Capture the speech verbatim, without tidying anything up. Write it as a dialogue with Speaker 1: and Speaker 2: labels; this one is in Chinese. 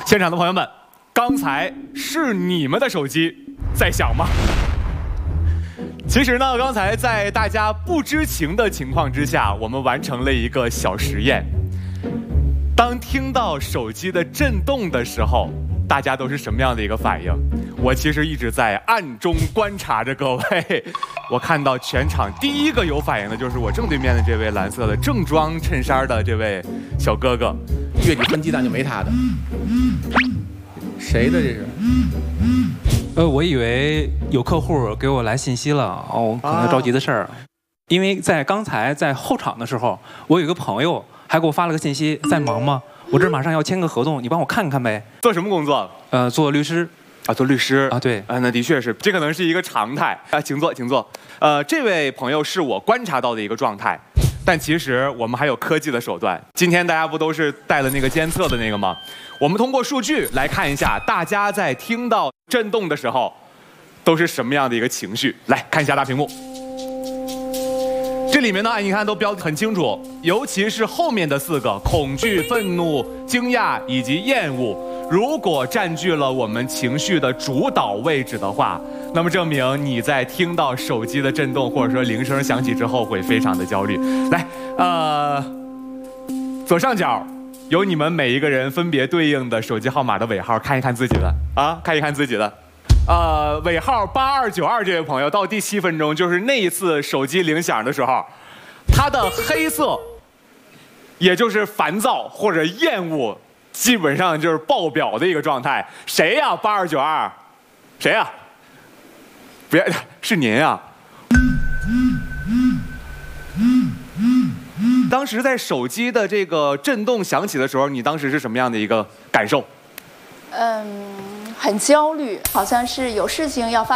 Speaker 1: 现场的朋友们，刚才是你们的手机在响吗？其实呢，刚才在大家不知情的情况之下，我们完成了一个小实验。当听到手机的震动的时候，大家都是什么样的一个反应？我其实一直在暗中观察着各位。我看到全场第一个有反应的就是我正对面的这位蓝色的正装衬衫的这位小哥哥。
Speaker 2: 月底分鸡蛋就没他的，谁的这是？
Speaker 3: 呃，我以为有客户给我来信息了，哦，可能着急的事儿。啊、因为在刚才在候场的时候，我有一个朋友还给我发了个信息，在忙吗？我这马上要签个合同，你帮我看看呗。
Speaker 1: 做什么工作？
Speaker 3: 呃，做律师。
Speaker 1: 啊，做律师
Speaker 3: 啊，对，
Speaker 1: 啊，那的确是，这可能是一个常态啊，请坐，请坐。呃，这位朋友是我观察到的一个状态，但其实我们还有科技的手段。今天大家不都是带了那个监测的那个吗？我们通过数据来看一下，大家在听到震动的时候，都是什么样的一个情绪？来看一下大屏幕。这里面呢，你看都标得很清楚，尤其是后面的四个：恐惧、愤怒、惊讶以及厌恶。如果占据了我们情绪的主导位置的话，那么证明你在听到手机的震动或者说铃声响起之后会非常的焦虑。来，呃，左上角有你们每一个人分别对应的手机号码的尾号，看一看自己的啊，看一看自己的。呃，尾号八二九二这位朋友，到第七分钟，就是那一次手机铃响的时候，他的黑色，也就是烦躁或者厌恶。基本上就是爆表的一个状态。谁呀？八二九二，谁呀？别，是您呀。当时在手机的这个震动响起的时候，你当时是什么样的一个感受？
Speaker 4: 嗯，很焦虑，好像是有事情要发